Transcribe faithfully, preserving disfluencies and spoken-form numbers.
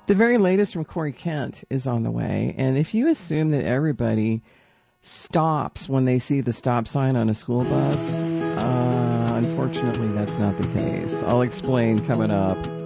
The very latest from Corey Kent is on the way. And if you assume that everybody stops when they see the stop sign on a school bus, uh, unfortunately, that's not the case. I'll explain coming up.